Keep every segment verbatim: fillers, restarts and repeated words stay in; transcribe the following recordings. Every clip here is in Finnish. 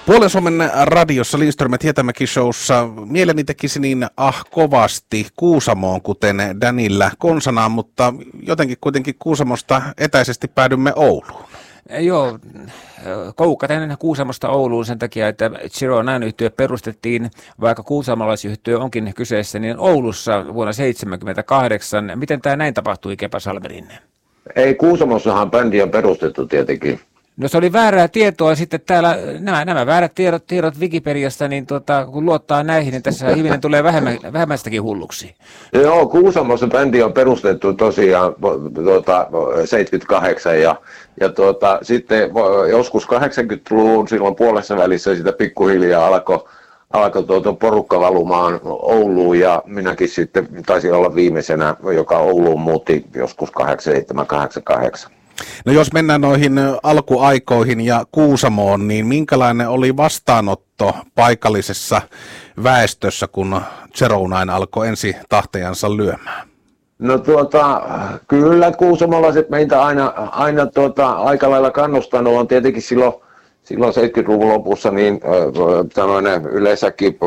Puolen Suomen radiossa Lindström ja Tietämäki showssa mieleni tekisi niin ah kovasti Kuusamoon, kuten Danillä konsanaan, mutta jotenkin kuitenkin Kuusamosta etäisesti päädymme Ouluun. Joo, koukaten Kuusamosta Ouluun sen takia, että Zero Nine-yhtiö perustettiin, vaikka kuusamalaisyhtiö onkin kyseessä, niin Oulussa vuonna seitsemänkymmentäkahdeksan. Miten tämä näin tapahtui, Kepa Salminen? Ei, Kuusamossahan bändi on perustettu tietenkin. No se oli väärää tietoa sitten täällä, nämä, nämä väärät tiedot, tiedot Wikipediasta, niin tuota, kun luottaa näihin, niin tässä ihminen tulee vähemmän, vähemmästäkin hulluksi. Joo, Kuusamossa bändi on perustettu tosiaan tuota, seitsemänkymmentäkahdeksan ja, ja tuota, sitten joskus kahdeksankymmentäluvun silloin puolessa välissä sitä pikkuhiljaa alkoi alkoi tuota porukka valumaan Ouluun ja minäkin sitten taisin olla viimeisenä, joka Ouluun muutti joskus kahdeksankymmentäseitsemän kahdeksankymmentäkahdeksan. No jos mennään noihin alkuaikoihin ja Kuusamoon, niin minkälainen oli vastaanotto paikallisessa väestössä, kun Zero Nine alkoi ensi tahtejansa lyömään? No tuota, kyllä kuusamolaiset meitä aina, aina tuota, aika lailla kannustanut on tietenkin silloin, silloin seitsemänkymmentäluvun lopussa niin tämmöinen yleensäkin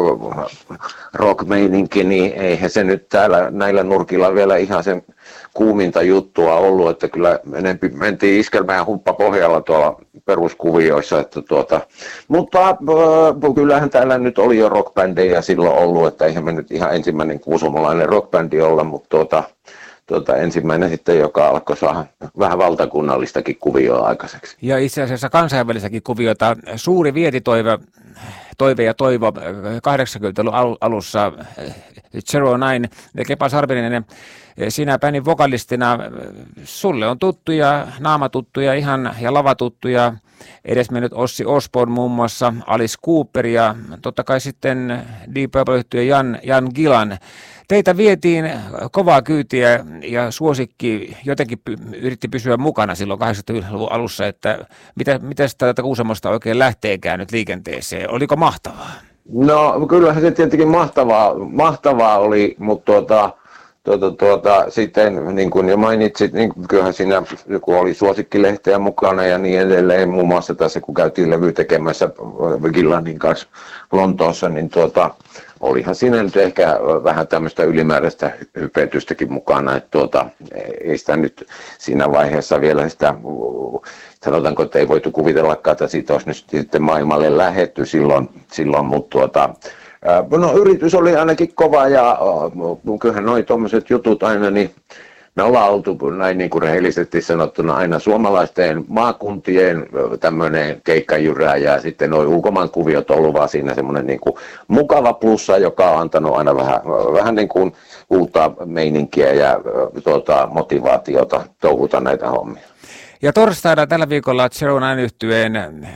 rock-meininki, niin eihän se nyt täällä näillä nurkilla vielä ihan sen kuuminta juttua ollut, että kyllä enempi mentiin iskelmään ja humppa pohjalla tuolla peruskuvioissa, että tuota, mutta äh, kyllähän täällä nyt oli jo rockbändejä silloin ollut, että eihän me nyt ihan ensimmäinen kuusamolainen rockbändi olla, mutta tuota, tuota, ensimmäinen sitten, joka alkoi saada vähän valtakunnallistakin kuvioa aikaiseksi. Ja itse asiassa kansainvälisäkin kuviota, suuri vietitoive, toive ja toivo kahdeksankymmentäluvun alussa, Zero Nine, Kepa Sarvinen, sinä bändin vokalistina, sulle on tuttuja, naamatuttuja ihan ja lavatuttuja, edesmennyt Ossi Osbourne muun muassa, Alice Cooper ja totta kai sitten Deep Purple-yhtiö Jan, Jan Gillan. Teitä vietiin kovaa kyytiä ja suosikki jotenkin py- yritti pysyä mukana silloin kahdeksankymmentäluvun alussa, että mitä, miten tätä Kuusamosta oikein lähteekään nyt liikenteeseen? Oliko mahtavaa? No kyllähän se tietenkin mahtavaa, mahtavaa oli, mutta tuota, tuota, tuota, sitten niin kuin jo mainitsit, niin kyllähän siinä kun oli suosikkilehteä mukana ja niin edelleen, muun muassa tässä kun käytiin levy tekemässä Gillanin kanssa Lontoossa, niin tuota, olihan siinä nyt ehkä vähän tämmöistä ylimääräistä hypetystäkin mukana, että tuota, ei sitä nyt siinä vaiheessa vielä sitä, sanotaanko, että ei voitu kuvitellakaan, että siitä olisi nyt sitten maailmalle lähetty silloin, silloin mutta tuota, no yritys oli ainakin kova ja kyllähän noi tommoset jutut aina, niin me ollaan oltu näin niin kuin rehellisesti sanottuna aina suomalaisten maakuntien tämmöinen keikkajyrää ja sitten nuo ulkomaankuviot on ollut vaan siinä semmoinen niin kuin mukava plussa, joka on antanut aina vähän, vähän niin kuin uutta meininkiä ja tuota, motivaatiota touhuta näitä hommia. Ja torstaina tällä viikolla Zero Nine-yhtyeen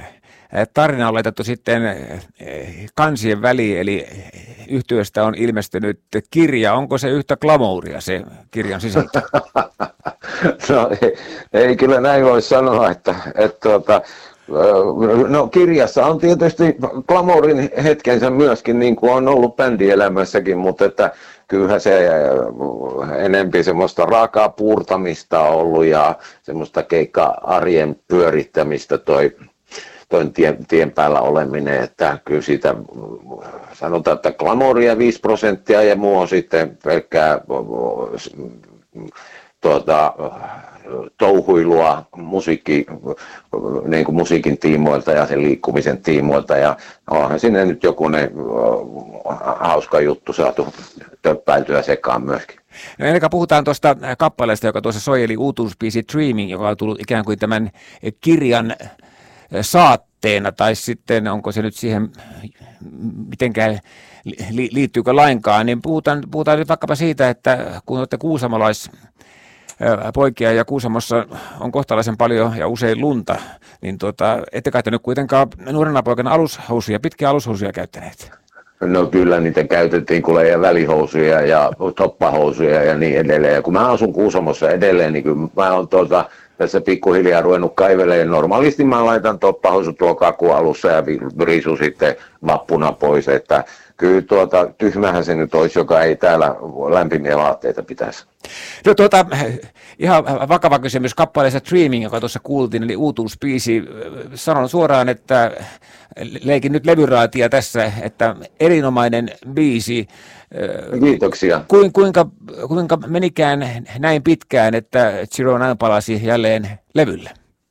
tarina on laitettu sitten kansien väliin, eli yhtiöstä on ilmestynyt kirja. Onko se yhtä glamouria se kirjan sisältö? No ei, ei kyllä näin voi sanoa, että, että tuota, no kirjassa on tietysti glamourin hetkensä myöskin, niin kuin on ollut bändielämässäkin, mutta että kyllähän se enempi semmoista raakaa puurtamista on ollut ja semmoista keikka-arjen pyörittämistä toi toin tien, tien päällä oleminen, että kyllä siitä sanotaan, että glamouria viisi prosenttia ja muu on sitten pelkkää tuota, touhuilua musiikki, niin kuin musiikin tiimoilta ja sen liikkumisen tiimoilta ja onhan sinne nyt jokunen hauska juttu saatu töppäiltyä sekaan myöskin. No ennen kuin puhutaan tuosta kappaleesta, joka tuossa soi, eli uutuusbiisi Dreaming, joka on tullut ikään kuin tämän kirjan saatteena, tai sitten onko se nyt siihen mitenkään li, liittyykö lainkaan, niin puhutaan, puhutaan nyt vaikkapa siitä, että kun olette kuusamolaispoikia ja Kuusamossa on kohtalaisen paljon ja usein lunta, niin tuota, ette kai te nyt kuitenkaan nuorena poikana alushousuja, pitkiä alushousuja käyttäneet? No kyllä niitä käytettiin kuule ja välihousuja ja toppahousuja ja niin edelleen. Ja kun mä asun Kuusamossa edelleen, niin kyllä mä oon tuota tässä pikkuhiljaa ruvennut kaivelemaan. Normaalisti mä laitan toppahousut tuo kakualussa ja riisun sitten vappuna pois. Että kyllä tuota, tyhmähän se nyt olisi, joka ei täällä lämpimiä vaatteita pitäisi. No tuota, ihan vakava kysymys kappaleessa Dreaming, joka tuossa kuultiin, eli uutuusbiisi. Sanon suoraan, että leikin nyt levyraatia tässä, että erinomainen biisi. Kiitoksia. Kuinka, kuinka menikään näin pitkään, että Zero Nine palasi jälleen levylle?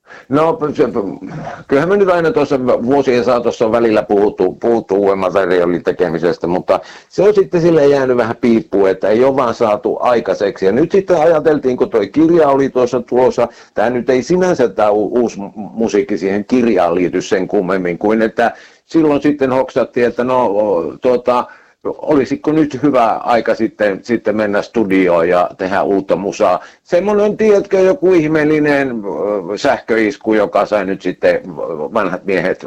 No kyllähän me nyt aina tuossa vuosien saatossa on välillä puhuttu, puhuttu uuden materiaalin tekemisestä, mutta se on sitten silleen jäänyt vähän piippuun, että ei ole vaan saatu aikaiseksi. Ja nyt sitten ajateltiin, kun tuo kirja oli tuossa tulossa, tämä nyt ei sinänsä tämä uusi musiikki siihen kirjaan liity sen kummemmin kuin, että silloin sitten hoksattiin, että no tuota, olisiko nyt hyvä aika sitten, sitten mennä studioon ja tehdä uutta musaa. Semmoinen, tiedätkö, joku ihmeellinen sähköisku, joka sai nyt sitten vanhat miehet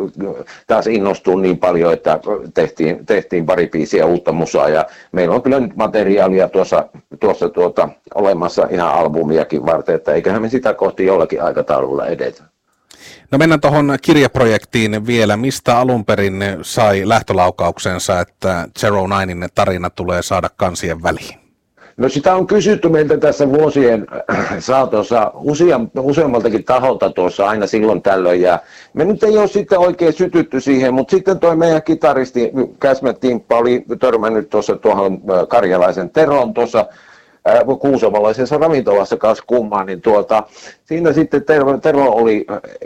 taas innostua niin paljon, että tehtiin, tehtiin pari biisiä uutta musaa. Ja meillä on kyllä nyt materiaalia tuossa, tuossa tuota, olemassa ihan albumiakin varten, että eiköhän me sitä kohti jollakin aikataululla edetä. No mennään tuohon kirjaprojektiin vielä. Mistä alun perin sai lähtölaukauksensa, että Zero Ninen tarina tulee saada kansien väliin? No sitä on kysytty meiltä tässä vuosien saatossa useam, useammaltakin taholta tuossa aina silloin tällöin. Ja me nyt ei ole sitten oikein sytytty siihen, mutta sitten toi meidän kitaristi Käsmä Timppa oli törmännyt tuossa tuohon Karjalaisen Teroon tuossa kuusamolaisessa ravintolassa kanssa kummaan, niin tuota, siinä sitten Tero, Tero oli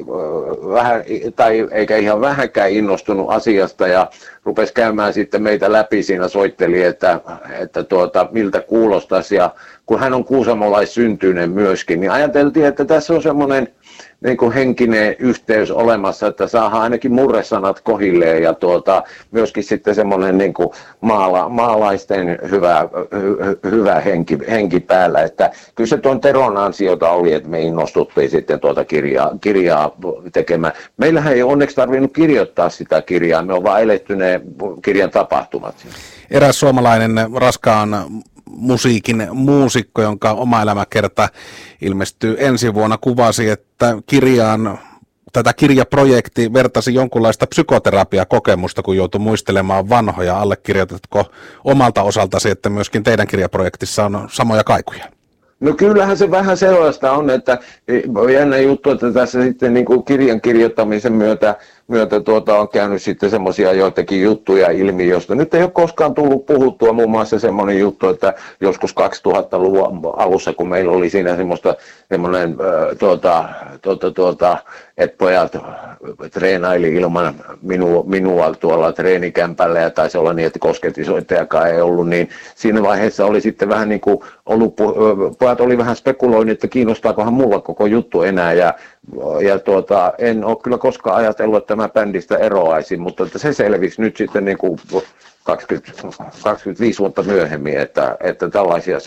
vähän, tai eikä ihan vähänkään innostunut asiasta ja rupesi käymään sitten meitä läpi, siinä soitteli, että, että tuota, miltä kuulostaisi, ja kun hän on kuusamolaissyntyinen myöskin, niin ajateltiin, että tässä on semmoinen niin kuin henkinen yhteys olemassa, että saadaan ainakin murresanat kohilleen ja tuota, myöskin sitten semmoinen niin kuin maala, maalaisten hyvä, hy, hyvä henki, henki päällä. Että kyllä se tuon Teron ansiota oli, että me innostuttiin sitten tuota kirjaa, kirjaa tekemään. Meillähän ei onneksi tarvinnut kirjoittaa sitä kirjaa, me on vaan eletty ne kirjan tapahtumat. Eräs suomalainen raskaan musiikin muusikko, jonka oma elämäkerta ilmestyy ensi vuonna, kuvasi, että kirjaan, tätä kirjaprojekti vertasi jonkunlaista psykoterapiakokemusta, kun joutui muistelemaan vanhoja. Allekirjoitatko omalta osaltasi, että myöskin teidän kirjaprojektissa on samoja kaikuja? No kyllähän se vähän sellaista on, että jännä juttu, että tässä sitten niin kuin kirjan kirjoittamisen myötä, myötä tuota on käynyt sitten semmoisia joitakin juttuja ilmi, josta nyt ei ole koskaan tullut puhuttua, muun muassa semmoinen juttu, että joskus kaksituhattaluvun alussa, kun meillä oli siinä semmoista, semmoinen, äh, tuota, tuota, tuota, että pojat treenaili ilman minua, minua tuolla treenikämpällä ja taisi olla niin, että kosketisoittajakaan ei ollut, niin siinä vaiheessa oli sitten vähän niin kuin ollut, pojat oli vähän spekuloinut, että kiinnostaakohan mulla koko juttu enää ja, ja tuota, en ole kyllä koskaan ajatellut, että mä bändistä eroaisin, mutta että se selvisi nyt sitten niin kuin kaksikymmentä, kaksikymmentäviisi vuotta myöhemmin, että, että tällaisia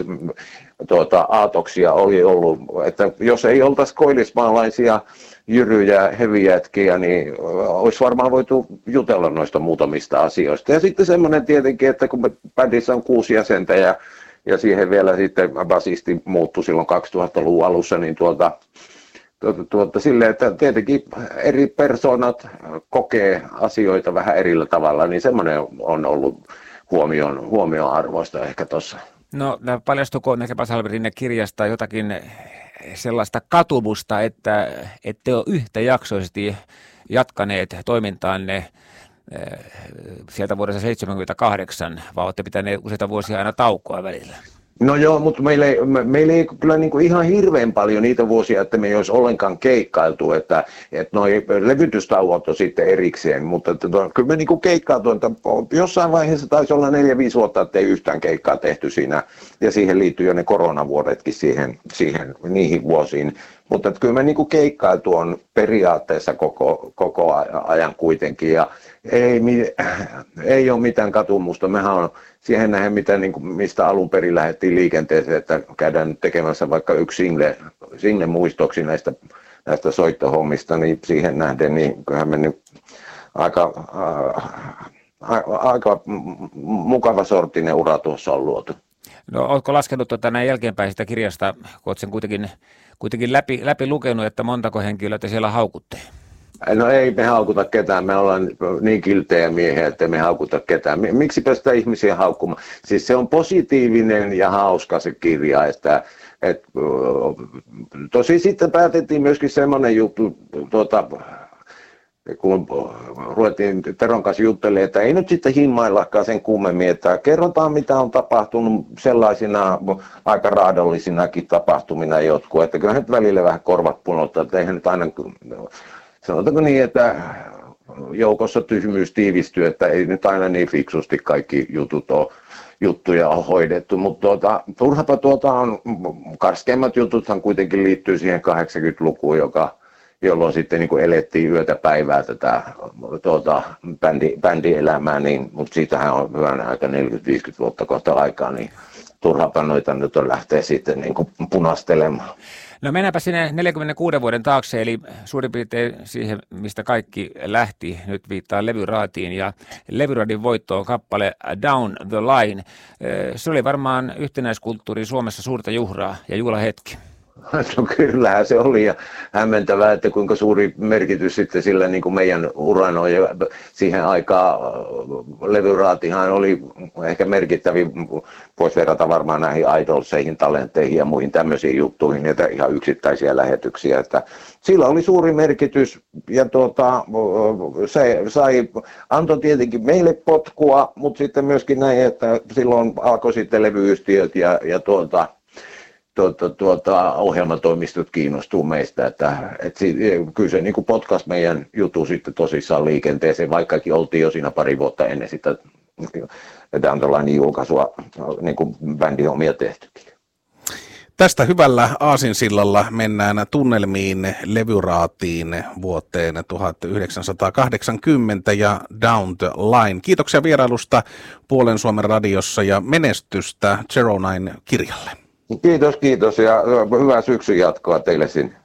tuota, aatoksia oli ollut, että jos ei oltaisi koillismaalaisia jyryjä, hevijätkiä, niin olisi varmaan voitu jutella noista muutamista asioista. Ja sitten semmoinen tietenkin, että kun bändissä on kuusi jäsentä ja, ja siihen vielä sitten basisti muuttui silloin kaksituhattaluvun alussa, niin tuota, tuota, tuota, silleen, että tietenkin eri persoonat kokee asioita vähän erillä tavalla, niin semmoinen on ollut huomion, huomion arvoista ehkä tuossa. No paljastuko Kepa Salberinin kirjasta jotakin sellaista katumusta, että ette ole yhtäjaksoisesti jatkaneet toimintaanne sieltä vuodesta seitsemänkymmentäkahdeksan, vaan olette pitäneet useita vuosia aina taukoa välillä? No joo, mutta meillä ei, me, meillä ei kyllä niin kuin ihan hirveän paljon niitä vuosia, että me ei olisi ollenkaan keikkailtu, että, että noi levytystauot on sitten erikseen, mutta että to, kyllä me niin kuin keikkailtu, että jossain vaiheessa taisi olla neljä viisi vuotta, että ei yhtään keikkaa tehty siinä, ja siihen liittyy jo ne koronavuodetkin siihen, siihen niihin vuosiin. Mutta kyllä me niinku keikkailtu on periaatteessa koko, koko ajan kuitenkin ja ei, ei ole mitään katumusta. Mehän on siihen nähden, mitä, niinku, mistä alun perin lähdettiin liikenteeseen, että käydään tekemässä vaikka yksi single, single muistoksi näistä, näistä soittohommista, niin siihen nähden niin kyllähän me nyt aika, ää, aika mukava sortinen ura tuossa on luotu. No oletko laskenut tuota näin jälkeenpäin sitä kirjasta, kun olet sen kuitenkin, kuitenkin läpi, läpi lukenut, että montako henkilöä te siellä haukutte? No ei me haukuta ketään, me ollaan niin kiltejä miehiä, että me haukuta ketään. Miksipä sitä ihmisiä haukkumaan? Siis se on positiivinen ja hauska se kirja, että et, tosi sitten päätettiin myöskin semmoinen juttu, tuota, kun ruvettiin Teron kanssa juttelemaan, että ei nyt sitten himmaillakaan sen kummemmin, että kerrotaan mitä on tapahtunut sellaisina aika raadollisinakin tapahtumina jotkut, että kyllä nyt välillä vähän korvat punottaa, että eihän nyt aina, sanotaanko niin, että joukossa tyhmyys tiivistyy, että ei nyt aina niin fiksusti kaikki jutut ole, juttuja on hoidettu, mutta tuota, turhapa tuota on, karskeimmat jututhan kuitenkin liittyy siihen kahdeksankymmentälukuun, joka, jolloin sitten niin kuin elettiin yötä päivää tätä tuota, bändi, bändielämää, niin, mutta siitähän on hyvän aika neljäkymmentä viisikymmentä vuotta kohta aikaa, niin turhapa noita nyt on lähteä sitten niin kuin punastelemaan. No mennäänpä sinne neljänkymmenenkuuden vuoden taakse, eli suurin piirtein siihen, mistä kaikki lähti, nyt viittaa levyraatiin ja levyraadin voittoon kappale Down the Line. Se oli varmaan yhtenäiskulttuurin Suomessa suurta juhraa ja juhlahetki. No kyllähän se oli ja hämmentävää, että kuinka suuri merkitys sitten sillä niin kuin meidän uran on. Ja siihen aikaan levyraatihan oli ehkä merkittävin, voisi verrata varmaan näihin idolseihin, talentteihin ja muihin tämmöisiin juttuihin, niitä ihan yksittäisiä lähetyksiä. Että sillä oli suuri merkitys ja tuota, se sai, antoi tietenkin meille potkua, mutta sitten myöskin näin, että silloin alkoi sitten levyyhtiöt ja, ja tuota, Tuota, tuota, ohjelmatoimistot kiinnostuu meistä, että, että kyllä se niin kuin potkas meidän jutu sitten tosissaan liikenteeseen, vaikkakin oltiin jo siinä pari vuotta ennen sitä Down the Line julkaisua niin kuin bändin omia tehtykin. Tästä hyvällä aasinsillalla mennään tunnelmiin levyraatiin vuoteen tuhatyhdeksänsataakahdeksankymmentä ja Down the Line. Kiitoksia vierailusta Puolen Suomen radiossa ja menestystä Zero Nine -kirjalle. Kiitos, kiitos ja hyvää syksyn jatkoa teille sinne.